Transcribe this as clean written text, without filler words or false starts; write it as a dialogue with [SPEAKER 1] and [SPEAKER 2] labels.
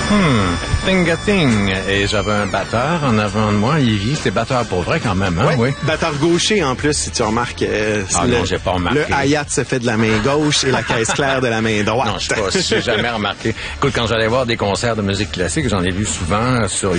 [SPEAKER 1] Thing a Thing. Et j'avais un batteur en avant de moi, Yves. C'était batteur pour vrai quand même, hein?
[SPEAKER 2] Oui. Batteur gaucher en plus, si tu remarques.
[SPEAKER 1] Non, j'ai pas remarqué.
[SPEAKER 2] Le hi-hat se fait de la main gauche et la caisse claire de la main droite.
[SPEAKER 1] Non, je sais pas, j'ai jamais remarqué. Écoute, quand j'allais voir des concerts de musique classique, j'en ai vu souvent sur